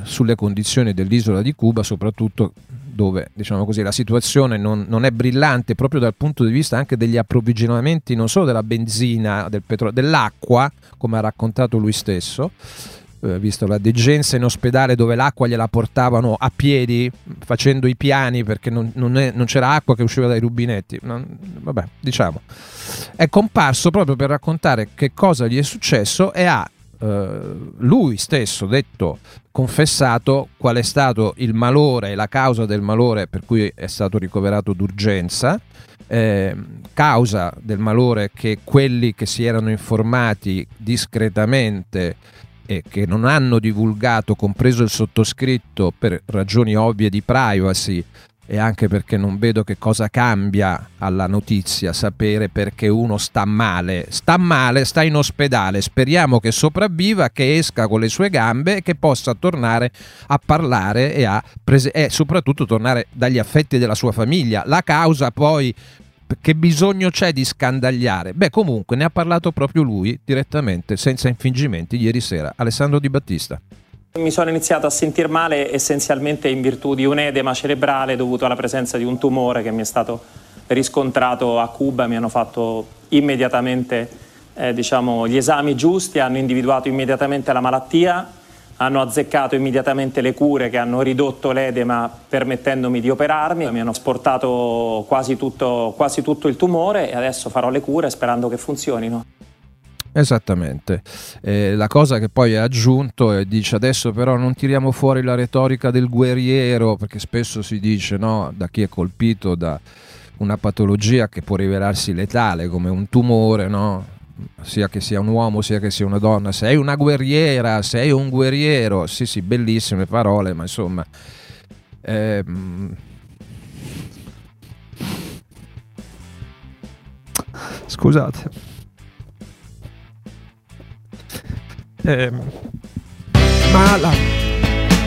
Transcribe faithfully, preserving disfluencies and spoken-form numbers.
sulle condizioni dell'isola di Cuba, soprattutto dove, diciamo così, la situazione non, non è brillante proprio dal punto di vista anche degli approvvigionamenti, non solo della benzina, del petrolio, dell'acqua, come ha raccontato lui stesso, eh, visto la degenza in ospedale dove l'acqua gliela portavano a piedi facendo i piani perché non, non, è, non c'era acqua che usciva dai rubinetti. Non, vabbè, diciamo, è comparso proprio per raccontare che cosa gli è successo e ha Uh, lui stesso detto, confessato qual è stato il malore e la causa del malore per cui è stato ricoverato d'urgenza, eh, causa del malore che quelli che si erano informati discretamente e che non hanno divulgato, compreso il sottoscritto, per ragioni ovvie di privacy e anche perché non vedo che cosa cambia alla notizia sapere perché uno sta male, sta male, sta in ospedale, speriamo che sopravviva, che esca con le sue gambe e che possa tornare a parlare e, a prese- e soprattutto tornare dagli affetti della sua famiglia. La causa poi, che bisogno c'è di scandagliare? Beh, comunque ne ha parlato proprio lui direttamente, senza infingimenti, ieri sera. Alessandro Di Battista. Mi sono iniziato a sentir male essenzialmente in virtù di un edema cerebrale dovuto alla presenza di un tumore che mi è stato riscontrato a Cuba. Mi hanno fatto immediatamente eh, diciamo, gli esami giusti, hanno individuato immediatamente la malattia, hanno azzeccato immediatamente le cure che hanno ridotto l'edema permettendomi di operarmi. Mi hanno asportato quasi tutto, quasi tutto il tumore e adesso farò le cure sperando che funzionino. Esattamente, eh, la cosa che poi ha aggiunto e dice adesso però non tiriamo fuori la retorica del guerriero, perché spesso si dice, no, da chi è colpito da una patologia che può rivelarsi letale come un tumore, no, sia che sia un uomo sia che sia una donna, sei una guerriera, sei un guerriero, sì sì, bellissime parole, ma insomma ehm... scusate. Eh, ma la